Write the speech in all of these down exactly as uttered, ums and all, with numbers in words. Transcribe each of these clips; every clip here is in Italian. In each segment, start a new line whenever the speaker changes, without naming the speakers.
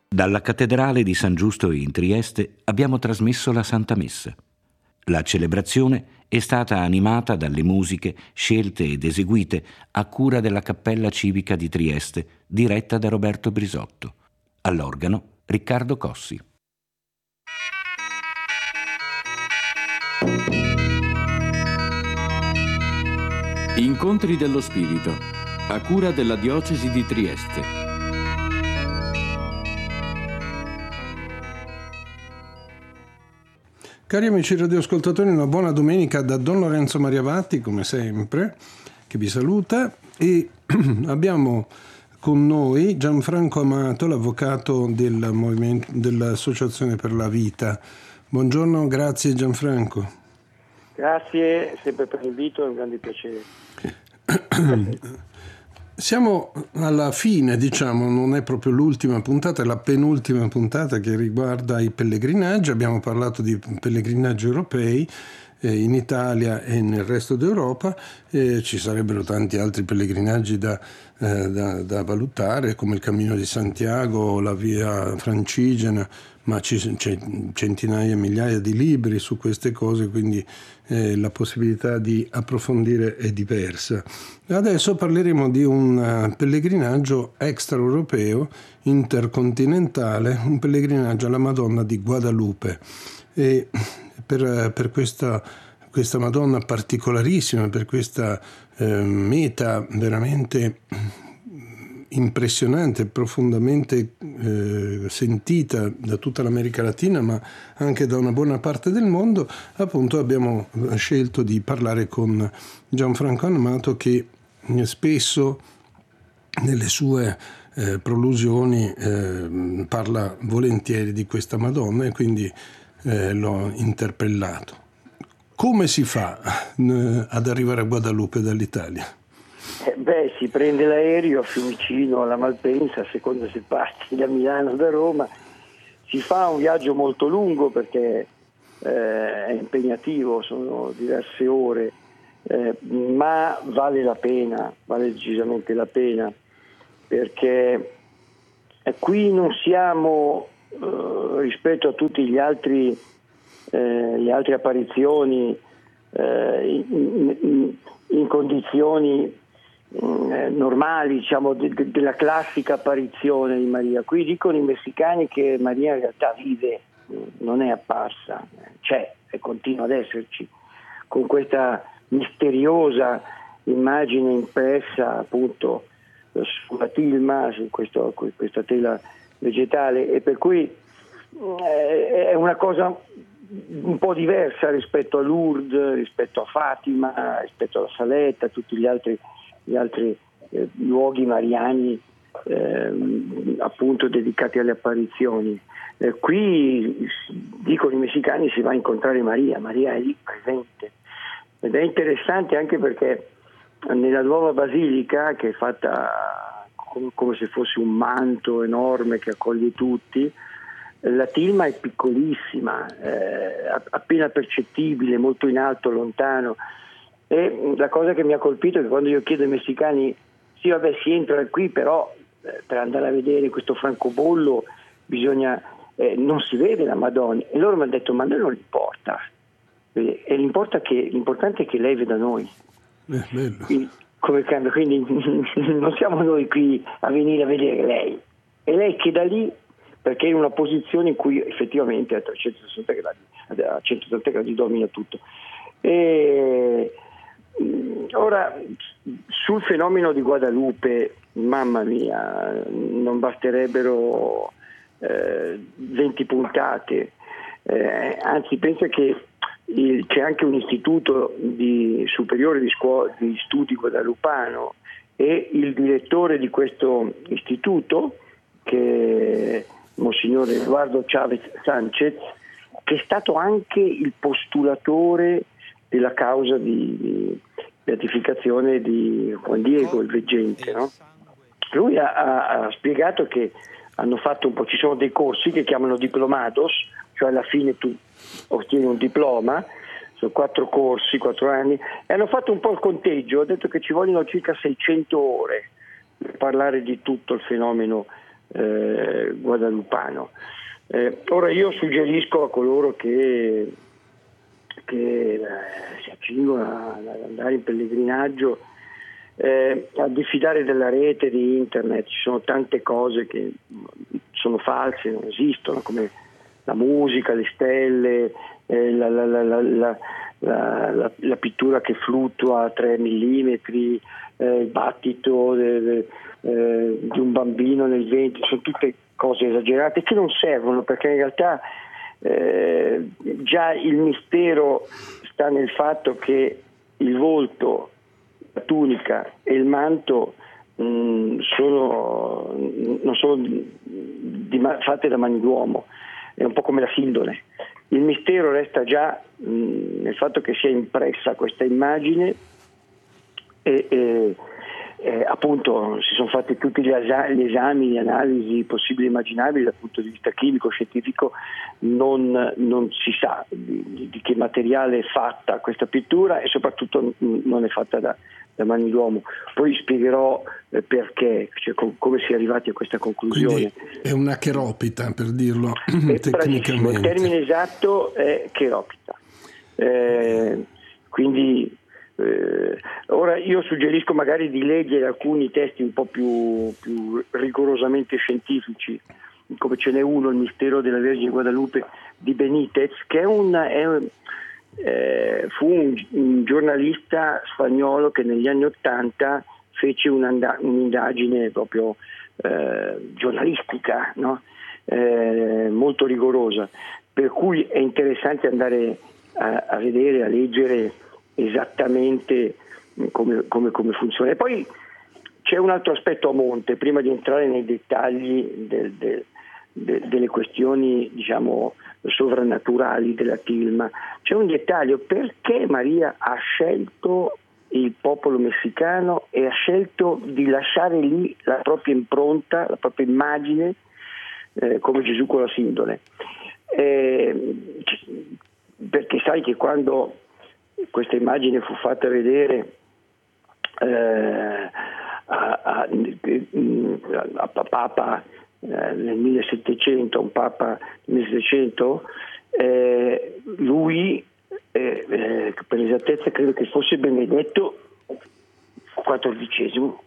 Dalla cattedrale di San Giusto in Trieste abbiamo trasmesso la Santa Messa. La celebrazione è stata animata dalle musiche scelte ed eseguite a cura della Cappella Civica di Trieste, diretta da Roberto Brisotto. All'organo Riccardo Cossi.
Incontri dello Spirito, a cura della Diocesi di Trieste.
Cari amici radioascoltatori, una buona domenica da Don Lorenzo Mariavatti, come sempre, che vi saluta, e abbiamo con noi Gianfranco Amato, l'avvocato del movimento, dell'Associazione per la Vita. Buongiorno, grazie Gianfranco.
Grazie sempre per l'invito, è un grande piacere.
Siamo alla fine, diciamo, non è proprio l'ultima puntata, è la penultima puntata che riguarda i pellegrinaggi. Abbiamo parlato di pellegrinaggi europei eh, in Italia e nel resto d'Europa. Eh, ci sarebbero tanti altri pellegrinaggi da, eh, da, da valutare, come il Cammino di Santiago, la Via Francigena, ma ci, c'è centinaia e migliaia di libri su queste cose, quindi eh, la possibilità di approfondire è diversa. Adesso parleremo di un pellegrinaggio extraeuropeo, intercontinentale, un pellegrinaggio alla Madonna di Guadalupe. E per, per questa, questa Madonna particolarissima, per questa eh, meta veramente impressionante, profondamente eh, sentita da tutta l'America Latina, ma anche da una buona parte del mondo, appunto abbiamo scelto di parlare con Gianfranco Amato, che spesso nelle sue eh, prolusioni eh, parla volentieri di questa Madonna, e quindi eh, l'ho interpellato. Come si fa eh, ad arrivare a Guadalupe dall'Italia?
Eh beh, si prende l'aereo a Fiumicino, alla Malpensa, a seconda se parti da Milano o da Roma. Si fa un viaggio molto lungo perché eh, è impegnativo, sono diverse ore, eh, ma vale la pena, vale decisamente la pena, perché eh, qui non siamo eh, rispetto a tutti gli altri eh, le altre apparizioni eh, in, in, in condizioni eh, normali, diciamo, de, de, della classica apparizione di Maria. Qui dicono i messicani che Maria in realtà vive, non è apparsa, c'è e continua ad esserci, con questa misteriosa immagine impressa appunto sulla tilma, su questo, questa tela vegetale, e per cui eh, è una cosa un po' diversa rispetto a Lourdes, rispetto a Fatima, rispetto alla Saletta, a tutti gli altri, gli altri eh, luoghi mariani eh, appunto dedicati alle apparizioni. Eh, qui dicono i messicani si va a incontrare Maria, Maria è lì presente, ed è interessante anche perché nella nuova basilica, che è fatta come, come se fosse un manto enorme che accoglie tutti, la tilma è piccolissima, eh, appena percettibile, molto in alto, lontano. E la cosa che mi ha colpito è che quando io chiedo ai messicani, sì vabbè si entra qui, però eh, per andare a vedere questo francobollo bisogna, eh, non si vede la Madonna, e loro mi hanno detto ma a noi non importa, e l'importa che, l'importante è che lei veda noi.
Eh, bello.
Quindi, come cambia, quindi non siamo noi qui a venire a vedere lei, è lei che da lì, perché è in una posizione in cui effettivamente a trecentosessanta gradi, a centottanta gradi domina tutto. E ora sul fenomeno di Guadalupe, mamma mia, non basterebbero eh, venti puntate, eh, anzi pensa che il, c'è anche un istituto di superiore di, scuola, di studi guadalupano, e il direttore di questo istituto, che Monsignore Eduardo Chavez Sanchez, che è stato anche il postulatore della causa di, di beatificazione di Juan Diego il Veggente, no? Lui ha, ha, ha spiegato che hanno fatto un po', ci sono dei corsi che chiamano diplomados, cioè alla fine tu ottieni un diploma, sono quattro corsi, quattro anni, e hanno fatto un po' il conteggio, ho detto che ci vogliono circa seicento ore per parlare di tutto il fenomeno eh, guadalupano. Eh, ora io suggerisco a coloro che, che eh, si accingono ad andare in pellegrinaggio eh, a diffidare della rete, di internet. Ci sono tante cose che sono false, non esistono, come la musica, le stelle, eh, la, la, la, la, la, la, la, la pittura che fluttua a tre millimetri, eh, il battito de, de, eh, di un bambino nel vento. Sono tutte cose esagerate che non servono, perché in realtà eh, già il mistero sta nel fatto che il volto, la tunica e il manto mh, sono, non sono di, di, fatte da mani d'uomo, è un po' come la sindone. Il mistero resta già mh, nel fatto che sia impressa questa immagine e, e Eh, appunto si sono fatti tutti gli, esa- gli esami, le analisi possibili e immaginabili dal punto di vista chimico, scientifico, non, non si sa di, di che materiale è fatta questa pittura e soprattutto n- non è fatta da, da mani d'uomo. Poi spiegherò eh, perché, cioè com- come si è arrivati a questa conclusione.
Quindi è una cheropita, per dirlo
È
tecnicamente.
Il termine esatto è cheropita. Eh, quindi Eh, ora io suggerisco magari di leggere alcuni testi un po' più, più rigorosamente scientifici, come ce n'è uno, Il mistero della Vergine Guadalupe di Benítez, che è un, è, eh, fu un, un giornalista spagnolo che negli anni Ottanta fece un'anda- un'indagine proprio eh, giornalistica, no? eh, molto rigorosa, per cui è interessante andare a, a vedere, a leggere esattamente come, come, come funziona. E poi c'è un altro aspetto a monte, prima di entrare nei dettagli del, del, de, delle questioni, diciamo, sovrannaturali della tilma. C'è un dettaglio: perché Maria ha scelto il popolo messicano e ha scelto di lasciare lì la propria impronta, la propria immagine, eh, come Gesù con la sindone. Eh, perché sai che quando questa immagine fu fatta vedere eh, a, a, a, a Papa eh, nel millesettecento, un Papa nel millesettecento, eh, lui, eh, eh, per esattezza credo che fosse Benedetto quattordicesimo,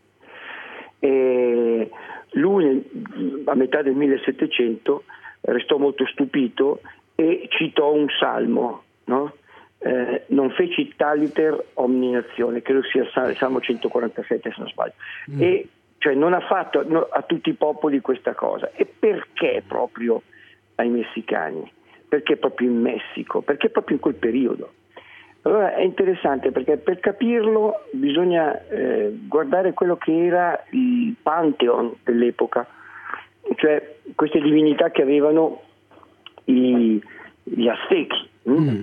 e lui a metà del millesettecento restò molto stupito e citò un salmo, no? Eh, non feci taliter omni nazione, credo sia il Salmo centoquarantasette se non sbaglio, mm. e cioè non ha fatto no, a tutti i popoli questa cosa. E perché proprio ai messicani? Perché proprio in Messico? Perché proprio in quel periodo? Allora è interessante, perché per capirlo bisogna eh, guardare quello che era il Pantheon dell'epoca, cioè queste divinità che avevano i, gli Aztechi. Mm.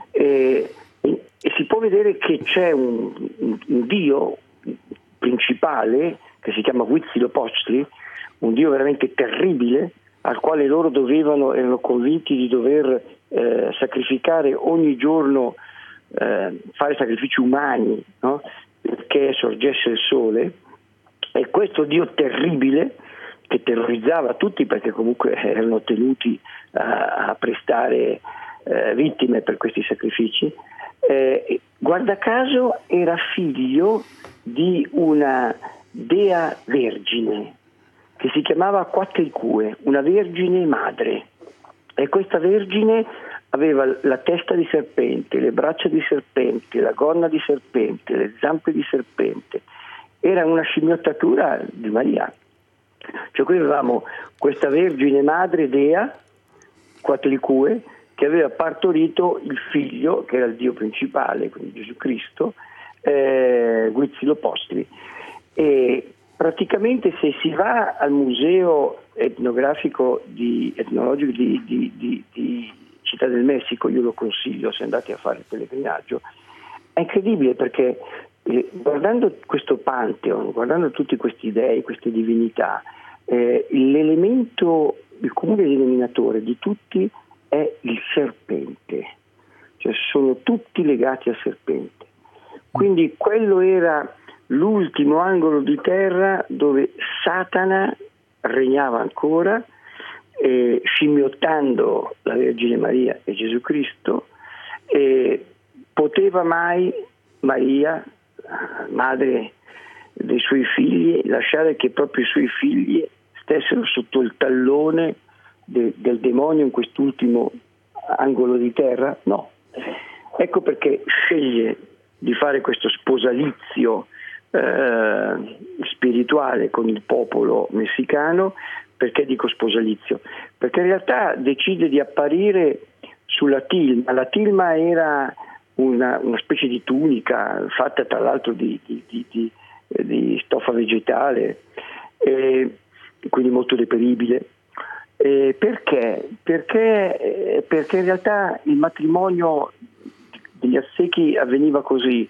E, e, e si può vedere che c'è un, un, un dio principale che si chiama Huitzilopochtli, un dio veramente terribile, al quale loro dovevano, erano convinti di dover eh, sacrificare ogni giorno, eh, fare sacrifici umani, no? Perché sorgesse il sole. E questo dio terribile, che terrorizzava tutti perché comunque erano tenuti a, a prestare Eh, vittime per questi sacrifici, eh, guarda caso era figlio di una dea vergine che si chiamava Coatlicue, una vergine madre, e questa vergine aveva la testa di serpente, le braccia di serpente, la gonna di serpente, le zampe di serpente. Era una scimmiottatura di Maria. Cioè qui avevamo questa vergine madre dea Coatlicue che aveva partorito il figlio, che era il dio principale, quindi Gesù Cristo, eh, Huitzilopochtli. E praticamente se si va al museo etnografico di, etnologico di, di, di, di Città del Messico, io lo consiglio se andate a fare il pellegrinaggio, è incredibile perché eh, guardando questo Pantheon, guardando tutti questi dei, queste divinità, eh, l'elemento, il comune denominatore di tutti è il serpente, cioè sono tutti legati al serpente. Quindi quello era l'ultimo angolo di terra dove Satana regnava ancora, eh, scimmiottando la Vergine Maria e Gesù Cristo. E poteva mai Maria, madre dei suoi figli, lasciare che proprio i suoi figli stessero sotto il tallone de, del demonio in quest'ultimo angolo di terra? No. Ecco perché sceglie di fare questo sposalizio eh, spirituale con il popolo messicano. Perché dico sposalizio? Perché in realtà decide di apparire sulla tilma. La tilma era una, una specie di tunica fatta tra l'altro di, di, di, di, di stoffa vegetale, eh, quindi molto reperibile. Eh, perché? Perché? Eh, perché in realtà il matrimonio degli Aztechi avveniva così.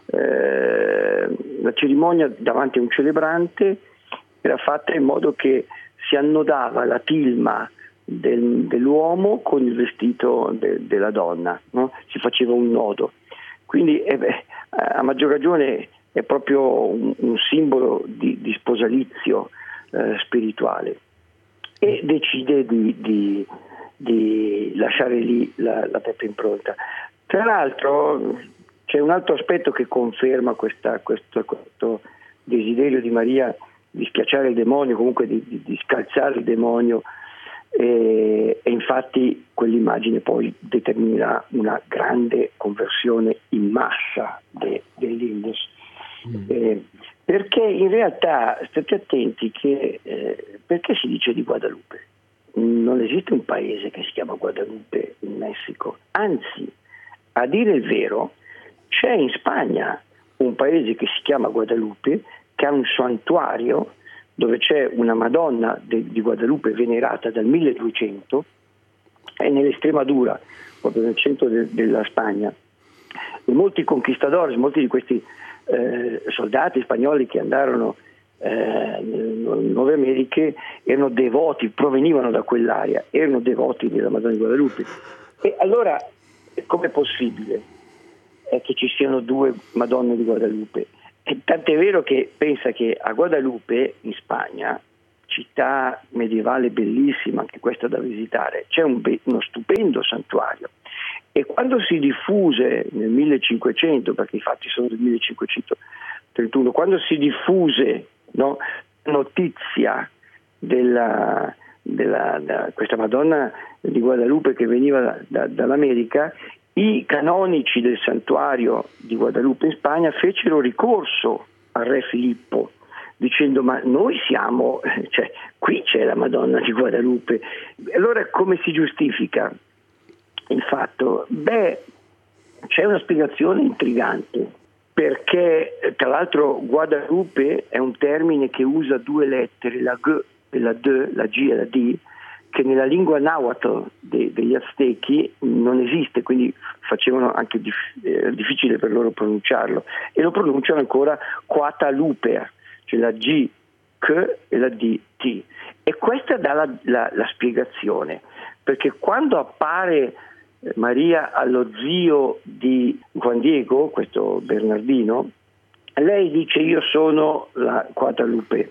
Eh, la cerimonia davanti a un celebrante era fatta in modo che si annodava la tilma del, dell'uomo con il vestito de, della donna, no? Si faceva un nodo. Quindi eh beh, a maggior ragione è proprio un, un simbolo di, di sposalizio eh, spirituale. E decide di, di, di lasciare lì la, la propria impronta. Tra l'altro c'è un altro aspetto che conferma questa, questo, questo desiderio di Maria di schiacciare il demonio, comunque di, di, di scalzare il demonio, e, e infatti quell'immagine poi determina una grande conversione in massa de, dell'Indus. Mm. Eh, perché in realtà state attenti che eh, perché si dice di Guadalupe? Non esiste un paese che si chiama Guadalupe in Messico, anzi, a dire il vero, c'è in Spagna un paese che si chiama Guadalupe, che ha un santuario dove c'è una Madonna de, di Guadalupe venerata dal milleduecento, è nell'Estremadura, proprio nel centro de, della Spagna. E molti conquistadores, molti di questi eh, soldati spagnoli che andarono eh, nelle Nuove Americhe erano devoti, provenivano da quell'area, erano devoti della Madonna di Guadalupe. E allora com'è possibile è che ci siano due Madonne di Guadalupe? E tant'è vero che pensa che a Guadalupe, in Spagna, città medievale bellissima, anche questa da visitare, c'è un be- uno stupendo santuario. E quando si diffuse nel millecinquecento, perché i fatti sono del millecinquecentotrentuno, quando si diffuse, no, notizia della, della da questa Madonna di Guadalupe che veniva da, da, dall'America, i canonici del santuario di Guadalupe in Spagna fecero ricorso al re Filippo dicendo: ma noi siamo, cioè qui c'è la Madonna di Guadalupe. Allora come si giustifica il fatto? Beh, c'è una spiegazione intrigante, perché tra l'altro Guadalupe è un termine che usa due lettere, la G e la D, la G e la D, che nella lingua nahuatl de, degli Aztechi non esiste, quindi facevano anche dif- eh, difficile per loro pronunciarlo, e lo pronunciano ancora Quatalupea, cioè la G, K e la D, T. E questa dà la, la, la spiegazione, perché quando appare Maria allo zio di Juan Diego, questo Bernardino, lei dice: io sono la Guadalupe,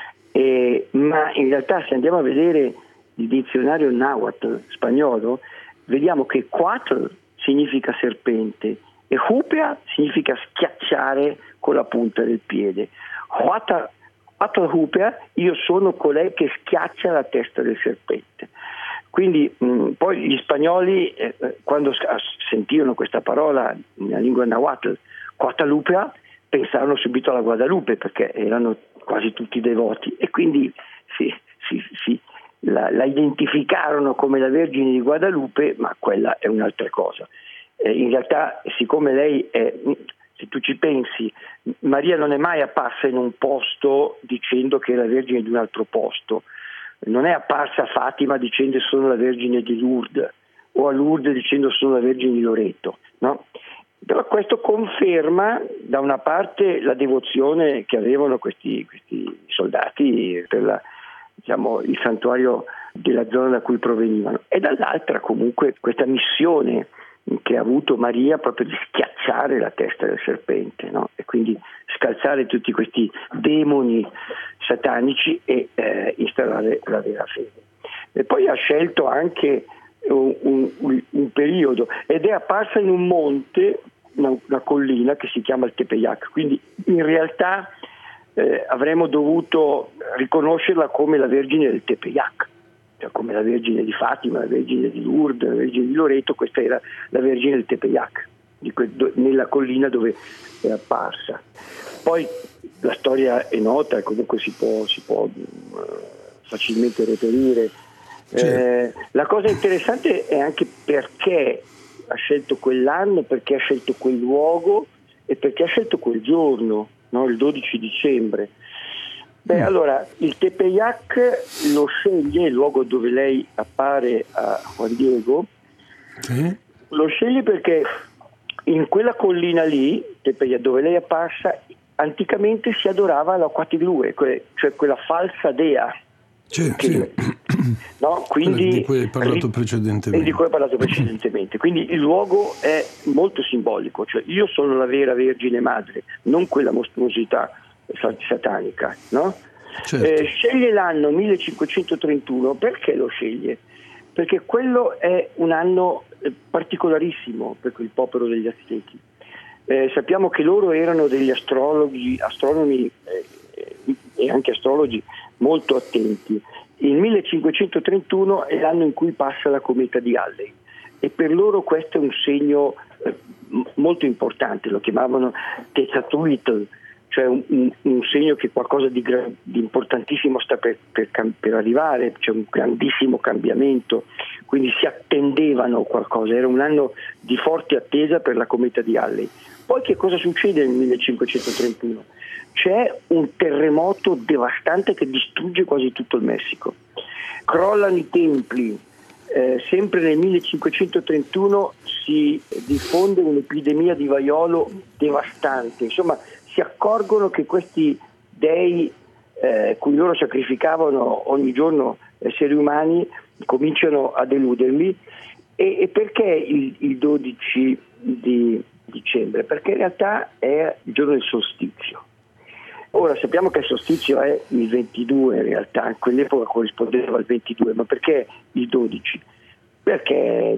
e, ma in realtà se andiamo a vedere il dizionario nahuatl spagnolo, vediamo che quatl significa serpente e hupea significa schiacciare con la punta del piede. Quatl hupea, io sono colei che schiaccia la testa del serpente. Quindi mh, poi gli spagnoli eh, quando sentirono questa parola nella lingua nahuatl, Quatalupea, pensarono subito alla Guadalupe, perché erano quasi tutti devoti, e quindi si, si, si La, la identificarono come la Vergine di Guadalupe, ma quella è un'altra cosa. Eh, in realtà, siccome lei è, se tu ci pensi, Maria non è mai apparsa in un posto dicendo che è la Vergine di un altro posto, non è apparsa a Fatima dicendo sono la Vergine di Lourdes, o a Lourdes dicendo sono la Vergine di Loreto, no? Però questo conferma da una parte la devozione che avevano questi, questi soldati per la, diciamo, il santuario della zona da cui provenivano, e dall'altra comunque questa missione che ha avuto Maria proprio di schiacciare la testa del serpente, no? E quindi scalzare tutti questi demoni satanici e eh, instaurare la vera fede. E poi ha scelto anche un, un, un periodo ed è apparsa in un monte, una, una collina che si chiama il Tepeyac, quindi in realtà eh, avremmo dovuto riconoscerla come la Vergine del Tepeyac, cioè come la Vergine di Fatima, la Vergine di Lourdes, la Vergine di Loreto. Questa era la Vergine del Tepeyac, di que- do- nella collina dove è apparsa. Poi la storia è nota e comunque si può, si può uh, facilmente reperire. Eh, la cosa interessante è anche perché ha scelto quell'anno, perché ha scelto quel luogo e perché ha scelto quel giorno, no? Il dodici dicembre. Beh, allora, il Tepeyac lo sceglie, il luogo dove lei appare a Juan Diego,
Sì.
lo sceglie perché in quella collina lì, Tepeyac, dove lei è apparsa, anticamente si adorava la Quatiglue, cioè quella falsa dea.
Sì,
Che,
sì.
No? Quindi,
di cui hai parlato precedentemente.
E di cui hai parlato precedentemente. Quindi il luogo è molto simbolico, cioè io sono la vera Vergine Madre, non quella mostruosità satanica, no?
Certo.
Eh, sceglie l'anno millecinquecentotrentuno. Perché lo sceglie? Perché quello è un anno eh, particolarissimo per il popolo degli Aztechi. Eh, sappiamo che loro erano degli astrologi, astronomi eh, e anche astrologi molto attenti. Il millecinquecentotrentuno è l'anno in cui passa la cometa di Halley e per loro questo è un segno eh, molto importante, lo chiamavano Tetzatruitl, cioè un, un, un segno che qualcosa di, di importantissimo sta per, per, per arrivare, c'è un grandissimo cambiamento, quindi si attendevano qualcosa, era un anno di forte attesa per la cometa di Halley. Poi che cosa succede nel millecinquecentotrentuno? C'è un terremoto devastante che distrugge quasi tutto il Messico. Crollano i templi, eh, sempre nel millecinquecentotrentuno si diffonde un'epidemia di vaiolo devastante. Insomma, si accorgono che questi dei eh, cui loro sacrificavano ogni giorno esseri umani cominciano a deluderli. E, e perché il, il dodici di dicembre? Perché in realtà è il giorno del solstizio. Ora sappiamo che il solstizio è il ventidue, in realtà in quell'epoca corrispondeva al ventidue, ma perché il dodici? Perché